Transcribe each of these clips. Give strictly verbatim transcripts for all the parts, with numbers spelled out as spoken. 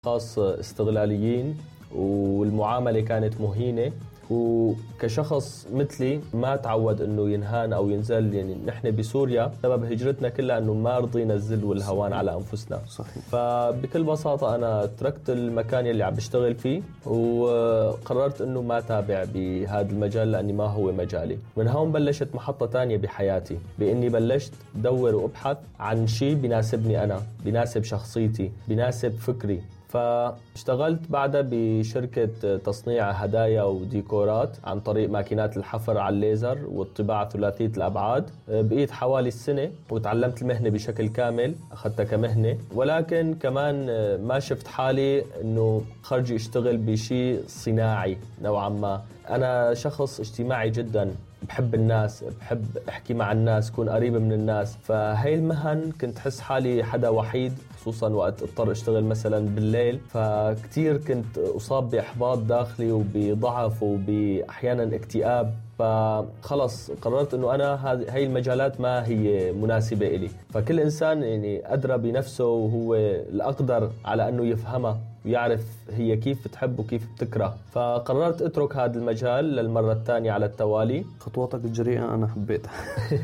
خاص استغلاليين والمعاملة كانت مهينة، وكشخص مثلي ما تعود انه ينهان او ينزل. يعني نحن بسوريا سبب هجرتنا كلها انه ما رضينا الذل والهوان على انفسنا. صحيح. فبكل بساطة انا تركت المكان اللي عم بشتغل فيه وقررت انه ما تابع بهذا المجال لاني ما هو مجالي. من هون بلشت محطة تانية بحياتي، باني بلشت دور وابحث عن شيء بيناسبني انا، بيناسب شخصيتي، بيناسب فكري. فاشتغلت بعدها بشركة تصنيع هدايا وديكورات عن طريق ماكينات الحفر على الليزر والطباعة ثلاثية الأبعاد. بقيت حوالي السنة وتعلمت المهنة بشكل كامل، أخذتها كمهنة، ولكن كمان ما شفت حالي أنه خرجي اشتغل بشيء صناعي نوعا ما. أنا شخص اجتماعي جدا، بحب الناس، بحب احكي مع الناس، كون قريب من الناس. فهي المهن كنت حس حالي حدا وحيد، خصوصا وقت اضطر اشتغل مثلا بالليل. فكتير كنت اصاب باحباط داخلي وبضعف وباحيانا اكتئاب. فخلص قررت انه انا هاي المجالات ما هي مناسبة إلي. فكل انسان يعني ادرى بنفسه وهو الاقدر على انه يفهمها ويعرف هي كيف بتحب وكيف بتكره. فقررت اترك هذا المجال للمرة الثانية على التوالي. خطواتك الجريئة انا حبيتها.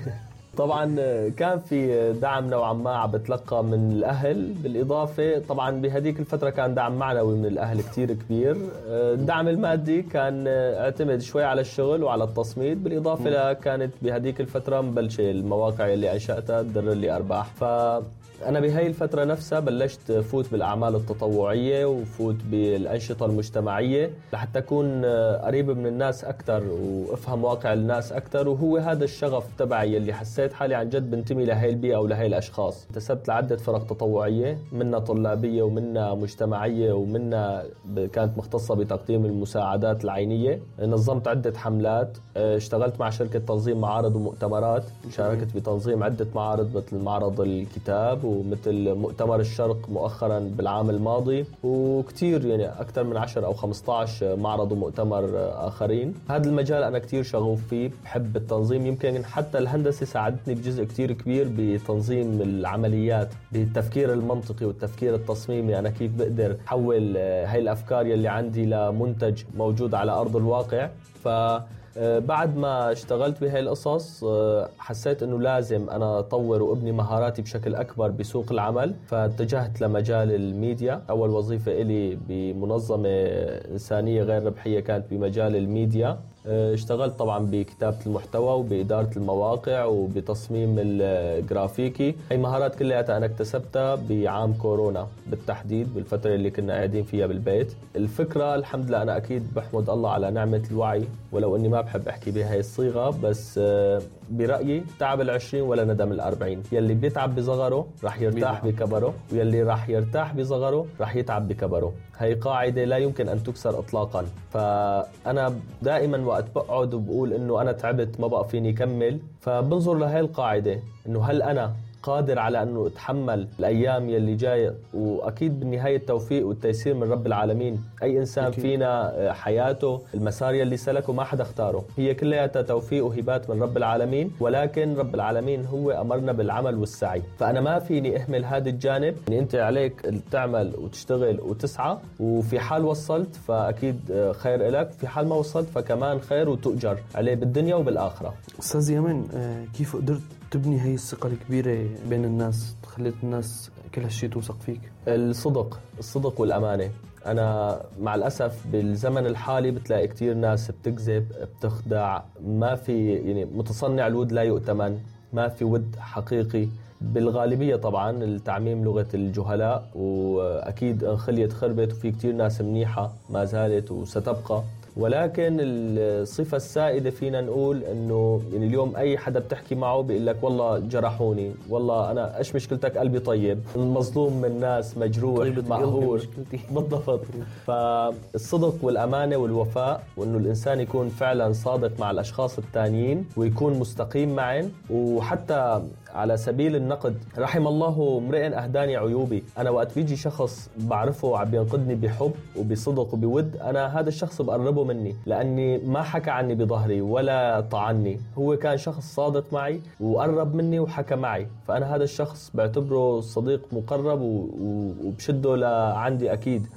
طبعا كان في دعم نوعا ما عم بتلقى من الأهل، بالإضافة طبعا بهديك الفترة كان دعم معنوي من الأهل كتير كبير. الدعم المادي كان اعتمد شوي على الشغل وعلى التصميم، بالإضافة لها كانت بهديك الفترة مبلشة المواقع اللي أنشأتها تدر لي أرباح. ف أنا بهاي الفترة نفسها بلشت فوت بالأعمال التطوعية وفوت بالأنشطة المجتمعية لحتى أكون قريب من الناس أكتر وأفهم واقع الناس أكتر. وهو هذا الشغف تبعي اللي حسيت حالي عن جد بنتمي لهاي البيئة ولهاي الأشخاص. انتسبت لعدة فرق تطوعية، منها طلابية ومنها مجتمعية ومنها كانت مختصة بتقديم المساعدات العينية. نظمت عدة حملات، اشتغلت مع شركة تنظيم معارض ومؤتمرات، شاركت بتنظيم عدة معارض مثل معرض الكتاب ومثل مؤتمر الشرق مؤخرا بالعام الماضي، وكتير يعني أكثر من عشر أو خمسة عشر معرض ومؤتمر آخرين. هذا المجال أنا كتير شغوف فيه، بحب التنظيم. يمكن حتى الهندسة ساعدتني بجزء كتير كبير بتنظيم العمليات، بالتفكير المنطقي والتفكير التصميمي. أنا كيف بقدر أحول هاي الأفكار يلي عندي لمنتج موجود على أرض الواقع. ف بعد ما اشتغلت بهاي القصص حسيت انه لازم انا اطور وابني مهاراتي بشكل اكبر بسوق العمل. فاتجهت لمجال الميديا. اول وظيفة الي بمنظمة انسانية غير ربحية كانت بمجال الميديا. اشتغلت طبعا بكتابة المحتوى وبإدارة المواقع وبتصميم الجرافيكي. هاي مهارات كلها أنا اكتسبتها بعام كورونا بالتحديد، بالفترة اللي كنا قاعدين فيها بالبيت. الفكرة الحمد لله أنا أكيد بحمد الله على نعمة الوعي، ولو أني ما بحب أحكي بهاي الصيغة، بس برأيي تعب العشرين ولا ندم الأربعين. يلي بيتعب بصغره رح يرتاح بكبره، ويلي رح يرتاح بصغره رح يتعب بكبره. هاي قاعدة لا يمكن أن تكسر إطلاقا. فأنا دائما وقت بقعد وبقول إنه أنا تعبت ما بقى فيني كمل، فبنظر لهاي القاعدة إنه هل أنا قادر على أنه أتحمل الأيام يلي جاية. وأكيد بالنهاية التوفيق والتيسير من رب العالمين. أي إنسان أكيد. فينا حياته المسار يلي سلكه ما حدا اختاره، هي كلها توفيق وهبات من رب العالمين، ولكن رب العالمين هو أمرنا بالعمل والسعي. فأنا ما فيني أهمل هذا الجانب. يعني أنت عليك تعمل وتشتغل وتسعى، وفي حال وصلت فأكيد خير إلك، في حال ما وصلت فكمان خير وتؤجر عليه بالدنيا وبالآخرة. أستاذ يمن، كيف قدرت تبني هاي الثقة الكبيرة بين الناس، خليت الناس كل هالشي توثق فيك؟ الصدق الصدق والأمانة. أنا مع الأسف بالزمن الحالي بتلاقي كتير ناس بتكذب، بتخدع، ما في يعني متصنع الود لا يؤتمن، ما في ود حقيقي بالغالبية. طبعا التعميم لغة الجهلاء، وأكيد انخليت خربت، وفي كتير ناس منيحة ما زالت وستبقى. ولكن الصفة السائدة فينا نقول انه يعني اليوم اي حدا بتحكي معه بيقول لك والله جرحوني، والله انا ايش مشكلتك، قلبي طيب، مظلوم من ناس، مجروح، مقهور. بالضبط. فالصدق والامانة والوفاء، وانه الانسان يكون فعلا صادق مع الاشخاص التانيين ويكون مستقيم معهم. وحتى على سبيل النقد، رحم الله امرئ اهداني عيوبي. انا وقت بيجي شخص بعرفه عم ينقدني بحب وبصدق وبود، انا هذا الشخص بقربه مني، لأني ما حكى عني بظهري ولا طعني. هو كان شخص صادق معي وقرب مني وحكى معي، فأنا هذا الشخص بعتبره صديق مقرب وبشده لعندي أكيد.